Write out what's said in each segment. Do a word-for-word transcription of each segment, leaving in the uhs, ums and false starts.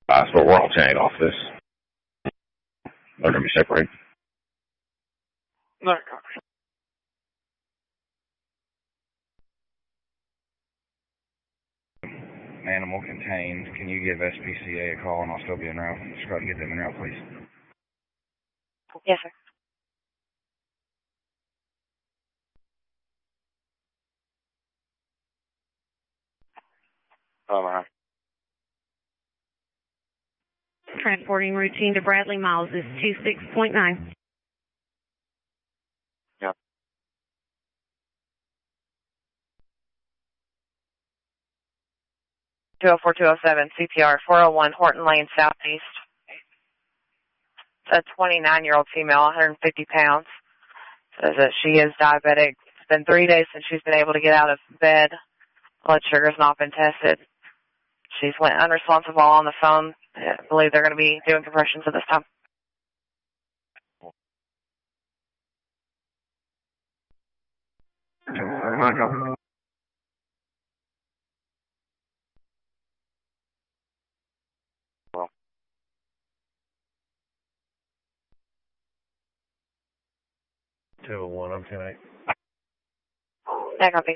Uh, so we're alternating off this. They're going to be separated. No, copy. Animal contained. Can you give S P C A a call and I'll still be en route? Just try to get them en route, please. Yes, sir. Omaha. Transporting routine to Bradley Miles is two six point nine. Yep. two oh four two oh seven, C P R, four oh one Horton Lane, Southeast. It's a twenty-nine-year-old female, one hundred fifty pounds. Says that she is diabetic. It's been three days since she's been able to get out of bed. Blood sugar's not been tested. She's went unresponsive while on the phone. I believe they're going to be doing compressions at this time. Well. two oh one, I'm ten eight. Yeah, copy.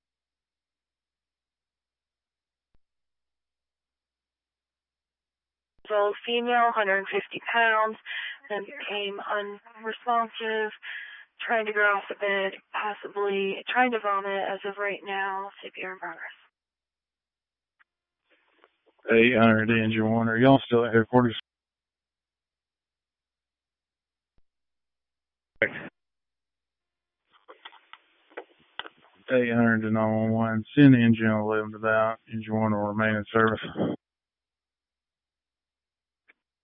So female, one hundred fifty pounds, and became unresponsive, trying to get off the bed, possibly trying to vomit as of right now. C P R in progress. eight hundred engine one. Are y'all still at headquarters? eight hundred to nine one one. Send engine eleven to that. Engine one will remain in service.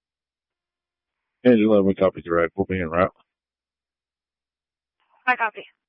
Engine eleven, we copy direct. We'll be en route. I copy.